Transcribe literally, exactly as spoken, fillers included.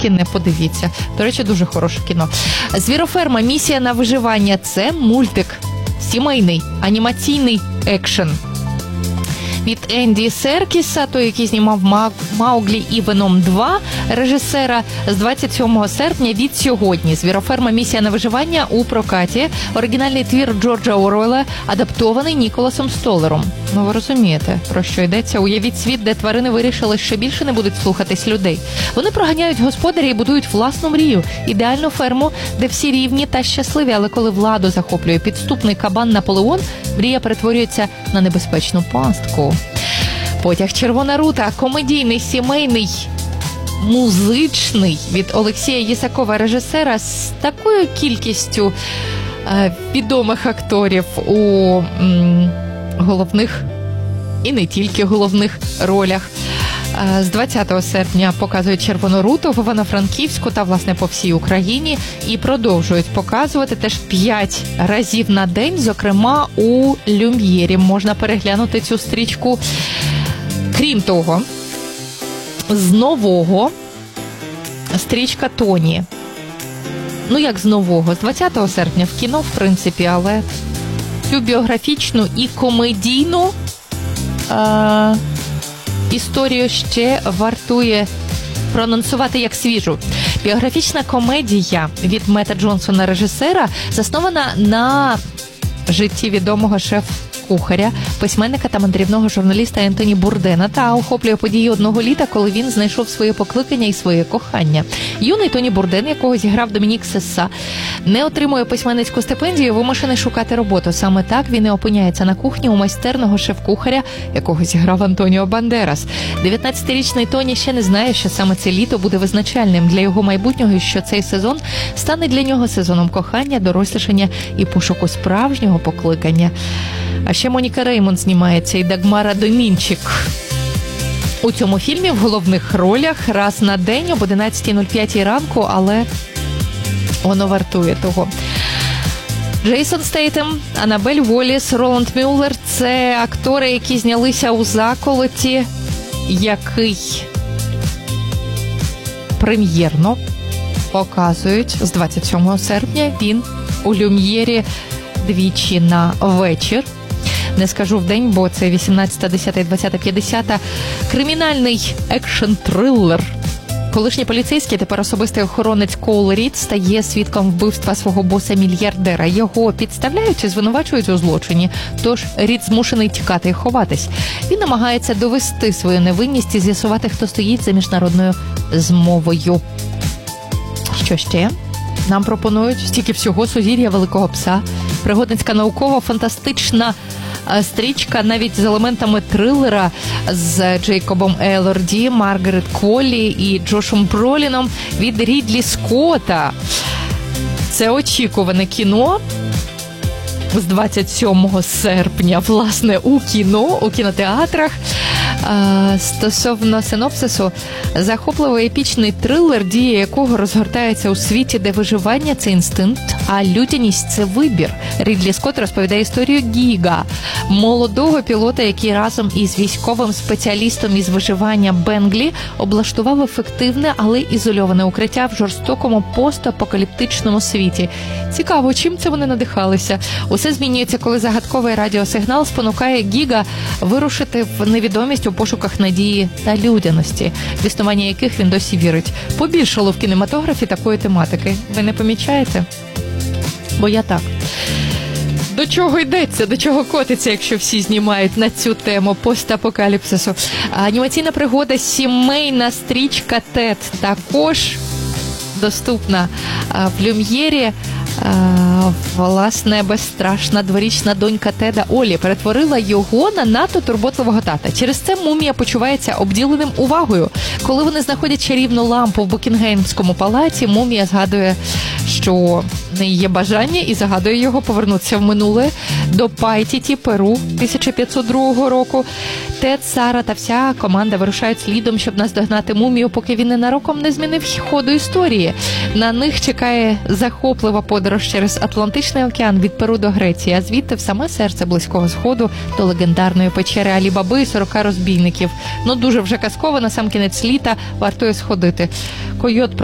тільки не подивіться. До речі, дуже хороше кіно. «Звіроферма. Місія на виживання» – це мультик. Сімейний, анімаційний екшен. Від Енді Серкіса, той, який знімав «Мауглі» і «Веном два», режисера, з двадцять сьомого серпня від сьогодні. «Звіроферма. Місія на виживання» у прокаті. Оригінальний твір Джорджа Оруелла, адаптований Ніколасом Столером. Ну, ви розумієте, про що йдеться. Уявіть світ, де тварини вирішили, що більше не будуть слухатись людей. Вони проганяють господаря і будують власну мрію. Ідеальну ферму, де всі рівні та щасливі. Але коли владу захоплює підступний кабан Наполеон, мрія перетворюється на небезпечну пастку. «Потяг Червона рута» – комедійний, сімейний, музичний від Олексія Єсакова, режисера, з такою кількістю е, відомих акторів у м, головних і не тільки головних ролях. Е, з двадцятого серпня показують «Червону руту» в Івано-Франківську та, власне, по всій Україні. І продовжують показувати теж п'ять разів на день, зокрема у Люм'єрі. Можна переглянути цю стрічку. Крім того, з нового стрічка «Тоні». Ну, як з нового? З двадцятого серпня в кіно, в принципі, але цю біографічну і комедійну е- історію ще вартує проанонсувати як свіжу. Біографічна комедія від Мета Джонсона, режисера, заснована на житті відомого шеф-кухаря, письменника та мандрівного журналіста Ентоні Бурдена та охоплює події одного літа, коли він знайшов своє покликання і своє кохання. Юний Тоні Бурден, якого зіграв Домінік Сесса, не отримує письменницьку стипендію і вимушений шукати роботу. Саме так він і опиняється на кухні у майстерного шеф-кухаря, якого зіграв Антоніо Бандерас. дев'ятнадцятирічний Тоні ще не знає, що саме це літо буде визначальним для його майбутнього і що цей сезон стане для нього сезоном кохання, дорослішання і пошуку справжнього покликання. А ще Моніка Реймонд знімається і Дагмара Домінчик. У цьому фільмі в головних ролях раз на день об одинадцятій нуль п'ять ранку, але воно вартує того. Джейсон Стейтем, Аннабель Волліс, Роланд Мюллер – це актори, які знялися у «Заколоті», який прем'єрно показують з двадцять сьомого серпня. Він у Люм'єрі двічі на вечір. Не скажу в день, бо це вісімнадцята, десята, двадцята, п'ятдесята. Кримінальний екшн-трилер. Колишній поліцейський, тепер особистий охоронець Коул Рід, стає свідком вбивства свого боса-мільярдера. Його підставляють і звинувачують у злочині, тож Рід змушений тікати і ховатись. Він намагається довести свою невинність і з'ясувати, хто стоїть за міжнародною змовою. Що ще? Нам пропонують стільки всього: «Сузір'я Великого пса», пригодницька науково-фантастична стрічка, навіть з елементами трилера, з Джейкобом Елорді, Маргарет Кволлі і Джошем Броліном від Рідлі Скотта. Це очікуване кіно з двадцять сьомого серпня, власне, у кіно, у кінотеатрах. Стосовно синопсису, захопливий епічний трилер, дія якого розгортається у світі, де виживання – це інстинкт, а людяність – це вибір. Рідлі Скотт розповідає історію Гіга, молодого пілота, який разом із військовим спеціалістом із виживання Бенглі облаштував ефективне, але ізольоване укриття в жорстокому постапокаліптичному світі. Цікаво, чим це вони надихалися? Усе змінюється, коли загадковий радіосигнал спонукає Гіга вирушити в невідомість у пошуках надії та людяності, в існування яких він досі вірить. Побільшало в кінематографі такої тематики. Ви не помічаєте? Бо я так. До чого йдеться, до чого котиться, якщо всі знімають на цю тему постапокаліпсису? Анімаційна пригода, сімейна стрічка «Тед» також доступна в Люм'єрі. Власне, безстрашна дворічна донька Теда Олі перетворила його на надто турботливого тата. Через це мумія почувається обділеним увагою. Коли вони знаходять чарівну лампу в Букінгемському палаці, мумія згадує, що в неї є бажання, і загадує його повернутися в минуле до Пайтіті, Перу, тисяча п'ятсот другого року. Тед, Сара та вся команда вирушають слідом, щоб наздогнати мумію, поки він ненароком не змінив ходу історії. На них чекає захоплива подорож через Атлантичний океан від Перу до Греції, а звідти в саме серце Близького Сходу до легендарної печери Алі-Баби і сорока розбійників. Ну, дуже вже казково, на сам кінець літа вартує сходити. Койот